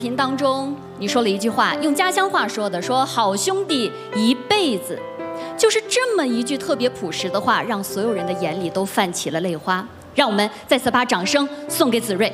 频当中，你说了一句话，用家乡话说的，说好兄弟一辈子，就是这么一句特别朴实的话，让所有人的眼里都泛起了泪花。让我们再次把掌声送给子睿。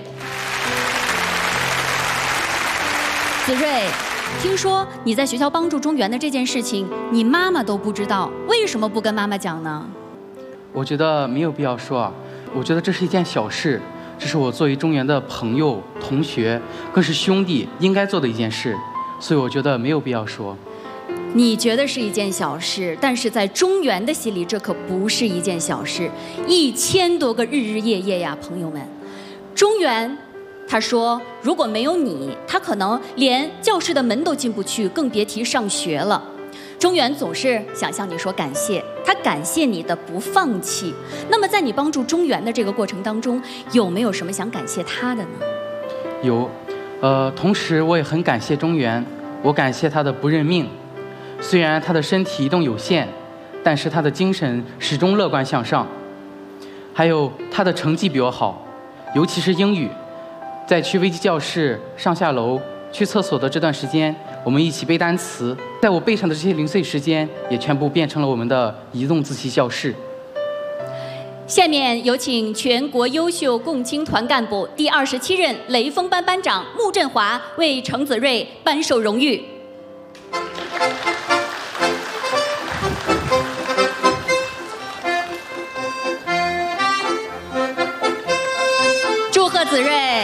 子睿，听说你在学校帮助中原的这件事情，你妈妈都不知道，为什么不跟妈妈讲呢？ 我觉得没有必要说，我觉得这是一件小事。这是我作为中原的朋友、同学，更是兄弟应该做的一件事，所以我觉得没有必要说。 你觉得是一件小事，但是在中原的心里，这可不是一件小事。1000多个日日夜夜呀，朋友们，中原，他说如果没有你，他可能连教室的门都进不去，更别提上学了。中原总是想向你说感谢，他感谢你的不放弃。那么在你帮助中原的这个过程当中，有没有什么想感谢他的呢？ 有，同时我也很感谢中原，我感谢他的不认命。虽然他的身体移动有限，但是他的精神始终乐观向上。还有他的成绩比我好，尤其是英语。在去微机教室、上下楼、去厕所的这段时间，我们一起背单词，在我背上的这些零碎时间，也全部变成了我们的移动自习教室。 下面有请全国优秀共青团干部第27任雷锋班班长穆振华为程子睿颁授荣誉。祝贺子睿！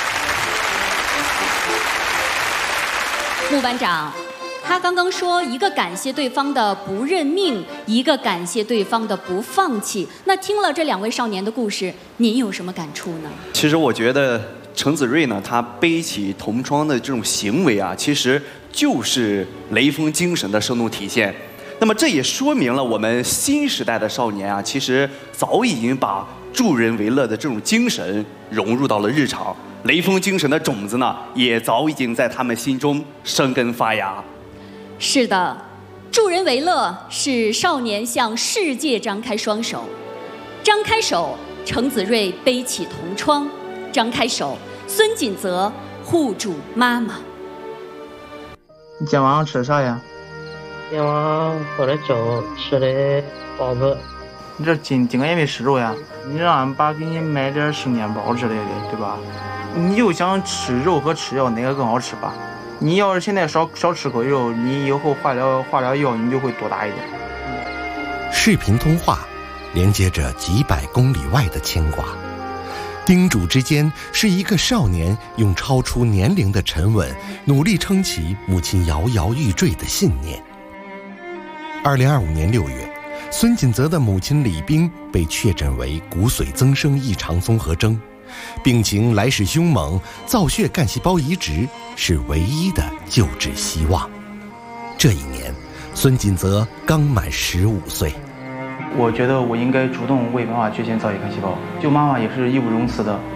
穆班长，他刚刚说一个感谢对方的不认命，一个感谢对方的不放弃。那听了这2位少年的故事，您有什么感触呢？ 其实我觉得程子睿呢，他背起同窗的这种行为啊，其实就是雷锋精神的生动体现。那么这也说明了我们新时代的少年啊，其实早已经把助人为乐的这种精神融入到了日常。雷锋精神的种子呢，也早已经在他们心中生根发芽。 是的，助人为乐是少年向世界张开双手。张开手，程子睿背起同窗；张开手，孙锦泽护住妈妈。 你今晚上吃啥呀？ 今晚喝了酒，吃的包子。 你这今个也没吃着呀？你让俺爸给你买点生煎包之类的，对吧？你就想吃肉和吃药哪个更好吃吧？你要是现在少吃口肉，你以后化疗药你就会多大一点。 视频通话连接着几百公里外的牵挂，叮嘱之间是一个少年用超出年龄的沉稳，努力撑起母亲摇摇欲坠的信念。2025年6月，孙锦泽的母亲李冰被确诊为骨髓增生异常综合征。病情来势凶猛，造血干细胞移植是唯一的救治希望。这一年，孙锦泽刚满15岁。 我觉得我应该主动为妈妈捐献造血干细胞，救妈妈也是义不容辞的。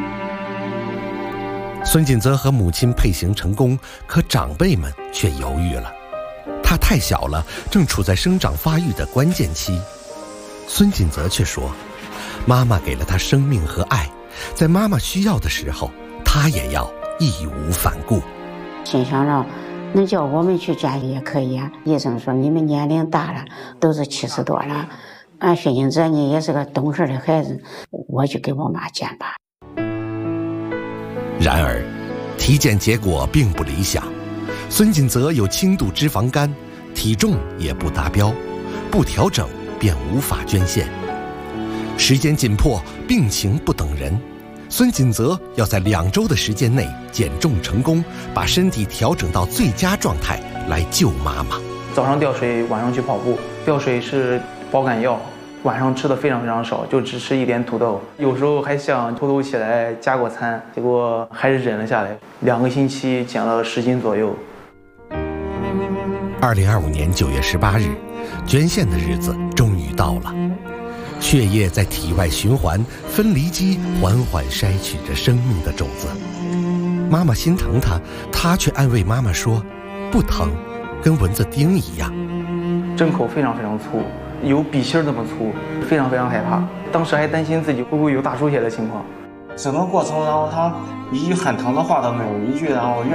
孙锦泽和母亲配型成功，可长辈们却犹豫了。他太小了，正处在生长发育的关键期。孙锦泽却说，妈妈给了他生命和爱，在妈妈需要的时候，他也要义无反顾。 心想着能叫我们去捐也可以啊。医生说你们年龄大了，都是70多了，孙锦泽你也是个懂事的孩子，我就给我妈捐吧。 然而体检结果并不理想，孙锦泽有轻度脂肪肝，体重也不达标，不调整便无法捐献。时间紧迫，病情不等人，孙锦泽要在2周的时间内减重成功，把身体调整到最佳状态来救妈妈。 早上吊水，晚上去跑步。吊水是保肝药，晚上吃的非常非常少，就只吃一点土豆。有时候还想偷偷起来加过餐，结果还是忍了下来。2个星期减了10斤左右。 2025年9月18日，捐献的日子终于到了。血液在体外循环，分离机缓缓筛取着生命的种子。妈妈心疼他却安慰妈妈说，不疼，跟蚊子叮一样。 针口非常非常粗，有笔芯那么粗，非常非常害怕。当时还担心自己会不会有大出血的情况。 整个过程，然后他一句喊疼的话都没有，一句然后